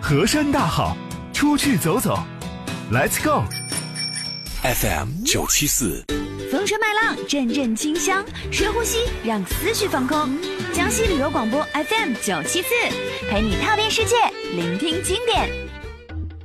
河山大好，出去走走 ，Let's go。 FM 974， 风车麦浪，阵阵清香，深呼吸，让思绪放空。江西旅游广播 FM 974，陪你踏遍世界，聆听经典。